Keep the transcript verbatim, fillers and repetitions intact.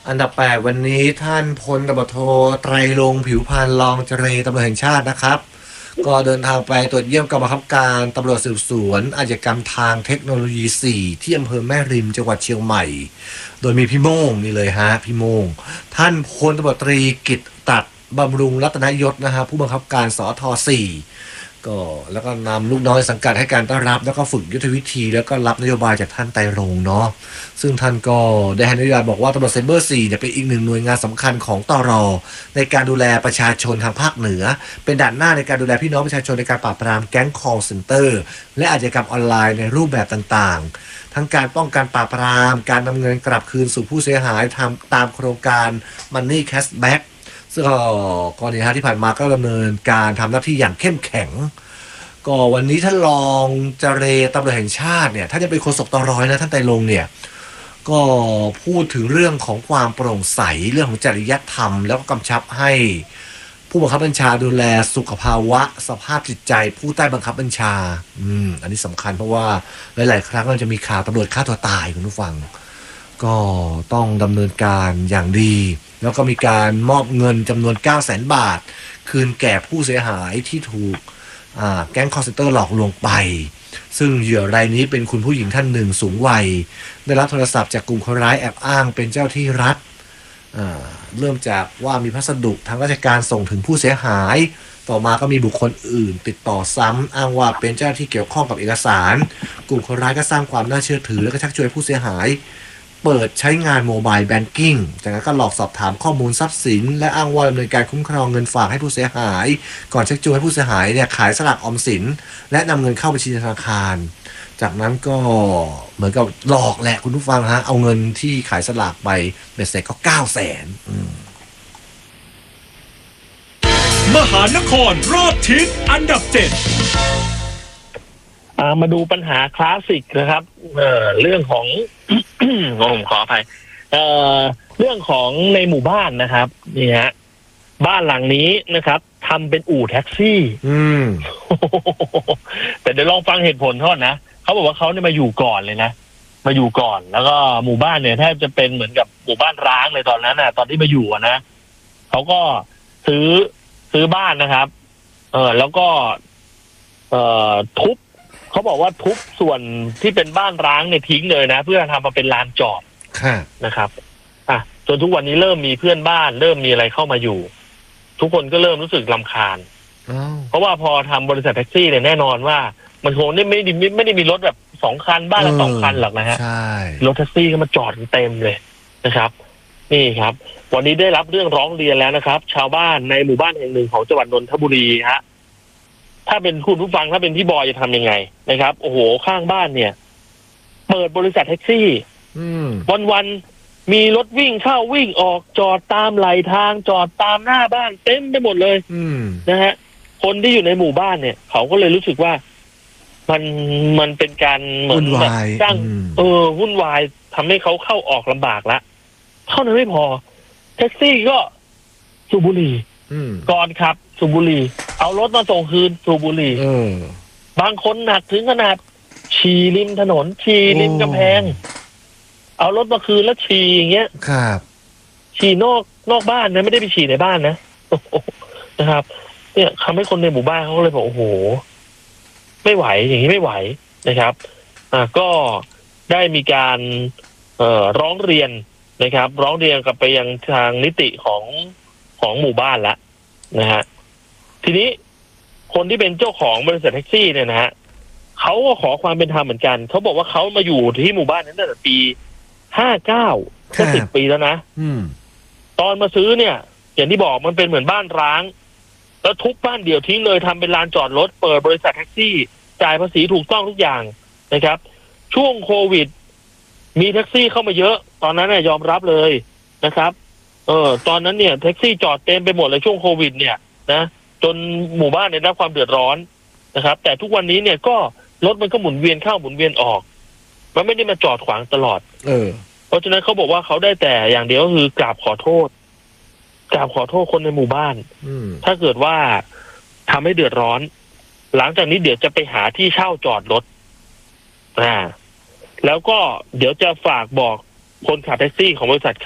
อันดับแปดวันนี้ท่านพลตบโทไตรรงค์ผิวพรรณรองเจรตำรวจแห่งชาตินะครับก็เดินทางไปตรวจเยี่ยมกองบังคับการตำรวจสืบสวนอาชญากรรมทางเทคโนโลยีสี่ที่อำเภอแม่ริมจังหวัดเชียงใหม่โดยมีพี่โม่งนี่เลยฮะพี่โม่งท่านพลตบตรีกิตตัดบำรุงรัตนยศนะฮะผู้บังคับการสทสี่ก็แล้วก็นำลูกน้อยสังกัดให้การต้อนรับแล้วก็ฝึกยุทธวิธีแล้วก็รับนโยบายจากท่านไตรรงค์เนาะซึ่งท่านก็ได้ให้นโยบายบอกว่าตำรวจไซเบอร์สี่เนี่ยเป็นอีกหนึ่งหน่วยงานสำคัญของตรในการดูแลประชาชนทางภาคเหนือเป็นด่านหน้าในการดูแลพี่น้องประชาชนในการปราบปรามแก๊ง call center และอาชญากรรมออนไลน์ในรูปแบบต่างๆทั้งการป้องกันปราบปรามการนำเงินกลับคืนสู่ผู้เสียหายทำตามโครงการ Money Cashback ซึ่งกรณีที่ผ่านมาก็ดำเนินการทำหน้าที่อย่างเข้มแข็งก็วันนี้ท่านรองเจรตำรวจแห่งชาติเนี่ยท่านจะเป็นโฆษกตรนะท่านไตรรงค์เนี่ยก็พูดถึงเรื่องของความโปร่งใสเรื่องของจริยธรรมแล้วก็กำชับให้ผู้บังคับบัญชาดูแลสุขภาวะสภาพจิตใจผู้ใต้บังคับบัญชาอืมอันนี้สำคัญเพราะว่าหลายๆครั้งเราจะมีข่าวตำรวจฆ่าตัวตายคุณผู้ฟังก็ต้องดำเนินการอย่างดีแล้วก็มีการมอบเงินจำนวน เก้าแสน บาทคืนแก่ผู้เสียหายที่ถูกแก๊งคอลเซ็นเตอร์หลอกลวงไปซึ่งเหยื่อรายนี้เป็นคุณผู้หญิงท่านหนึ่งสูงวัยได้รับโทรศัพท์จากกลุ่มคนร้ายแอบอ้างเป็นเจ้าที่รัฐเริ่มจากว่ามีพัสดุทางราชการส่งถึงผู้เสียหายต่อมาก็มีบุคคลอื่นติดต่อซ้ำอ้างว่าเป็นเจ้าที่เกี่ยวข้องกับเอกสารกลุ่มคนร้ายก็สร้างความน่าเชื่อถือและก็ชักชวนผู้เสียหายเปิดใช้งานโมบายแบงกิ้งจากนั้นก็หลอกสอบถามข้อมูลทรัพย์สินและอ้างว่าดำเนินการคุ้มครองเงินฝากให้ผู้เสียหายก่อนชักชวนให้ผู้เสียหายเนี่ยขายสลากออมสินและนำเงินเข้าบัญชีธนาคารจากนั้นก็เหมือนกับหลอกแหละคุณผู้ฟังฮะเอาเงินที่ขายสลากไปเบ็ดเสร็จก็เก้าแสนมหานครรอบทิศอันดับเจ็ดมาดูปัญหาคลาสสิกนะครับเอ่อเรื่องของ ผมขออภัยเอ่อเรื่องของในหมู่บ้านนะครับนี่ฮะบ้านหลังนี้นะครับทำเป็นอู่แท็กซี่อืมแต่เดี๋ยวลองฟังเหตุผลเขานะเขาบอกว่าเขาเนี่ยมาอยู่ก่อนเลยนะมาอยู่ก่อนแล้วก็หมู่บ้านเนี่ยแทบจะเป็นเหมือนกับหมู่บ้านร้างเลยตอนนั้นน่ะตอนที่มาอยู่นะเขาก็ซื้อซื้อบ้านนะครับ เออแล้วก็ เอ่อทุบเขาบอกว่าทุบส่วนที่เป็นบ้านร้างเนี่ยทิ้งเลยนะเพื่อทำมาเป็นลานจอดนะครับอ่ะจนทุกวันนี้เริ่มมีเพื่อนบ้านเริ่มมีอะไรเข้ามาอยู่ทุกคนก็เริ่มรู้สึกรำคาญเพราะว่าพอทำบริษัทแท็กซี่เนี่ยแน่นอนว่ามันคงไม่ไม่ได้ไม่ได้มีรถแบบสองคันบ้านละสองคันหรอกนะฮะรถแท็กซี่ก็มาจอดเต็มเลยนะครับนี่ครับวันนี้ได้รับเรื่องร้องเรียนแล้วนะครับชาวบ้านในหมู่บ้านแห่งหนึ่งของจังหวัดนนทบุรีฮะถ้าเป็นคุณผู้ฟังถ้าเป็นพี่บอยจะทำยังไงนะครับโอ้โหข้างบ้านเนี่ยเปิดบริษัทแท็กซี่วันวันมีรถวิ่งเข้าวิ่งออกจอดตามไหลทางจอดตามหน้าบ้านเต็มไปหมดเลยนะฮะคนที่อยู่ในหมู่บ้านเนี่ยเขาก็เลยรู้สึกว่ามันมันเป็นการเหมือนแบบสร้างเออวุ่นวายทำให้เขาเข้าออกลำบากละเท่านั้นไม่พอแท็กซี่ก็สูบบุหรี่ก่อนขับสูบบุหรี่เอารถมาส่งคืนสูบบุหรี่บางคนหนักถึงขนาดฉี่ริมถนนฉี่ริมกำแพงเอารถมาคืนแล้วฉี่อย่างเงี้ยครับฉี่นอกนอกบ้านนะไม่ได้ไปฉี่ในบ้านนะนะครับเนี่ยทำให้คนในหมู่บ้านเขาเลยบอกโอ้โหไม่ไหวอย่างนี้ไม่ไหวนะครับอ่าก็ได้มีการเอ่อร้องเรียนนะครับร้องเรียนกับไปยังทางนิติของของหมู่บ้านละนะฮะทีนี้คนที่เป็นเจ้าของบริษัทแท็กซี่เนี่ยนะฮะเขาก็ขอความเป็นธรรมเหมือนกันเขาบอกว่าเขามาอยู่ที่หมู่บ้านนั้นตั้งแต่ปีห้าเก้าก็สิบปีแล้วนะตอนมาซื้อเนี่ยอย่างที่บอกมันเป็นเหมือนบ้านร้างแล้วทุบบ้านเดี่ยวทิ้งเลยทำเป็นลานจอดรถเปิดบริษัทแท็กซี่จ่ายภาษีถูกต้องทุกอย่างนะครับช่วงโควิดมีแท็กซี่เข้ามาเยอะตอนนั้นเนี่ยยอมรับเลยนะครับเออตอนนั้นเนี่ยแท็กซี่จอดเต็มไปหมดเลยช่วงโควิดเนี่ยนะจนหมู่บ้านเนี่ยได้รับความเดือดร้อนนะครับแต่ทุกวันนี้เนี่ยก็รถมันก็หมุนเวียนเข้าหมุนเวียนออกมันไม่ได้มาจอดขวางตลอดเออเพราะฉะนั้นเขาบอกว่าเขาได้แต่อย่างเดียวก็คือกราบขอโทษกราบขอโทษคนในหมู่บ้านถ้าเกิดว่าทำให้เดือดร้อนหลังจากนี้เดี๋ยวจะไปหาที่เช่าจอดรถอ่าแล้วก็เดี๋ยวจะฝากบอกคนขับแท็กซี่ของบริษัท